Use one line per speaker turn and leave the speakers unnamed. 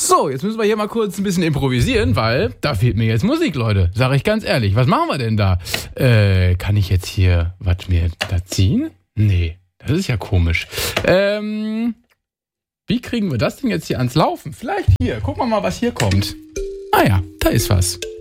So, jetzt müssen wir hier mal kurz ein bisschen improvisieren, weil da fehlt mir jetzt Musik, Leute. Sag ich ganz ehrlich. Was machen wir denn da? Kann ich jetzt hier was mir da ziehen? Nee, das ist ja komisch. Wie kriegen wir das Ding jetzt hier ans Laufen? Vielleicht hier. Gucken wir mal, was hier kommt. Ah ja, da ist was.